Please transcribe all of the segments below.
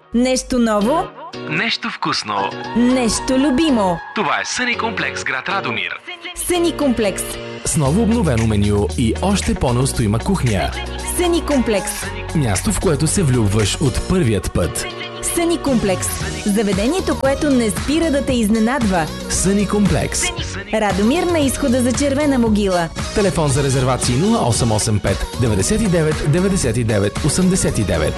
Нещо ново, нещо вкусно, нещо любимо. Това е Съни комплекс, град Радомир. Съни комплекс. С ново обновено меню и още по-неустоима кухня. Съни комплекс. Място, в което се влюбваш от първият път. Съни комплекс. Заведението, което не спира да те изненадва. Съни комплекс. Радомир на изхода за Червена могила. Телефон за резервации 0885 99 99 89.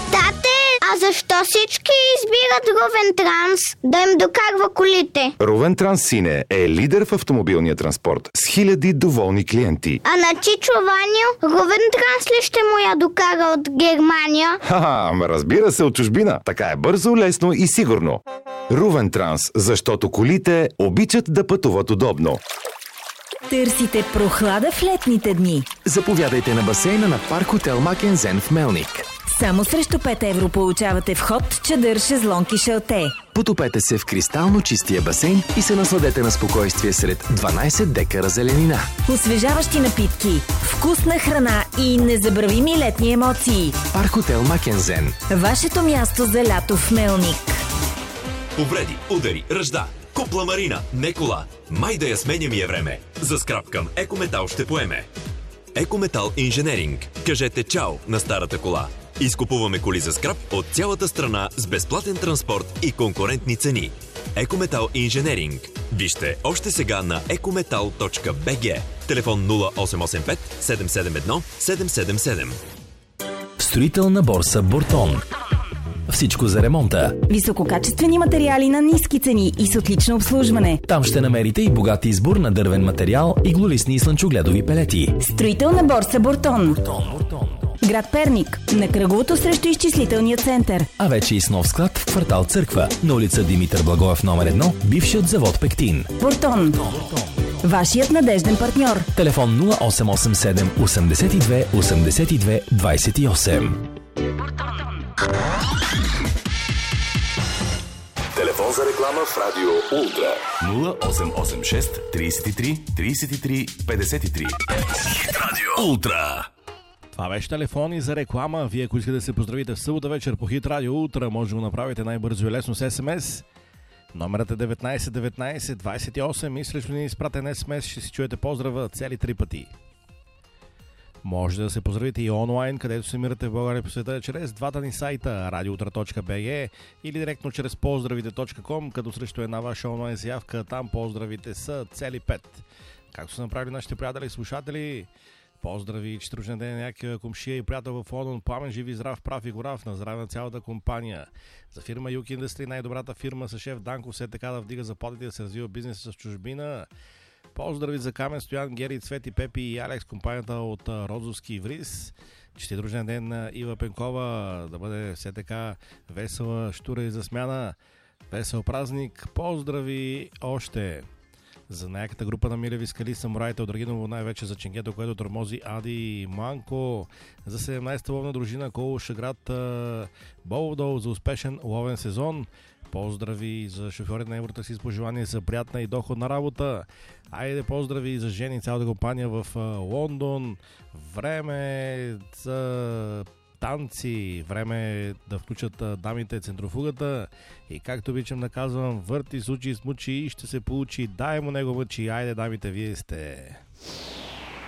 А защо всички избират Рувен Транс да им докарва колите? Рувен Транс Сине е лидер в автомобилния транспорт с хиляди доволни клиенти. А на Чичо Ваню Рувен Транс ли ще му я докара от Германия? Ха-ха, разбира се, от чужбина. Така е бързо, лесно и сигурно. Рувен Транс, защото колите обичат да пътуват удобно. Търсите прохлада в летните дни. Заповядайте на басейна на Парк Хотел Макензен в Мелник. Само срещу 5 евро получавате вход, чадър, шезлонг и шалте. Потопете се в кристално чистия басейн и се насладете на спокойствие сред 12 декара зеленина. Освежаващи напитки, вкусна храна и незабравими летни емоции. Парк Хотел Макензен. Вашето място за лято в Мелник. Повреди, удари, ръжда. Купла Марина, не кола. Май да я сменя ми е време. За скрап към Екометал ще поеме. Екометал Инженеринг. Кажете чао на старата кола. Изкупуваме коли за скрап от цялата страна с безплатен транспорт и конкурентни цени. Екометал Инженеринг. Вижте още сега на ecometal.bg. Телефон 0885 771 777. Строителна борса Бортон. Всичко за ремонта. Висококачествени материали на ниски цени и с отлично обслужване. Там ще намерите и богат избор на дървен материал, иглолистни и слънчогледови пелети. Строителна борса Бортон. Град Перник, на кръговото срещу изчислителния център. А вече и с нов склад в квартал Църква, на улица Димитър Благоев номер 1, бившият завод Пектин. Бортон. Вашият надежден партньор. Телефон 0887 82 82 28. Телефон за реклама в Радио Ултра 0886 33 33 53. Радио Ултра. Това беше телефони за реклама. Вие, ако искате да се поздравите в събота вечер по Хит Радио Ултра, може да го направите най-бързо и лесно с СМС. Номерът е 19 19 28 и срещу ни изпратен СМС ще си чуете поздрава цели 3 пъти. Може да се поздравите и онлайн, където се намирате в България по света, чрез двата ни сайта radioultra.bg или директно чрез поздравите.com, като срещу една ваша онлайн заявка там поздравите са цели 5. Както са направили нашите приятели и слушатели, поздрави, че рожден ден някакъв комшия и приятел в Лондон, пламен, живи, здрав, прав и горав, на здраве на цялата компания. За фирма Юки Industry, най-добрата фирма с шеф Данко, все така да вдига заплатите, да се развива бизнес с чужбина. Поздрави за Камен, Стоян, Гери, Цвети, Пепи и Алекс, компанията от Розовски Вриз. Честит рожден ден на Ива Пенкова, да бъде все така весела, щура и засмяна. Весел празник. Поздрави още за най-яката група на Милеви скали, самураите от Драгиново, най-вече за ченгето, което тормози Ади и Манко. За 17-та ловна дружина Колуша, град Болдол, за успешен ловен сезон. Поздрави за шофьорите на Евротакси с пожелание за приятна и доходна работа. Айде, поздрави за Жени и цялата компания в Лондон. Време за танци, време да включат дамите центрофугата. И както обичам да казвам, върти, сучи, смучи и ще се получи. Дай му него мъчи. Айде, дамите, вие сте.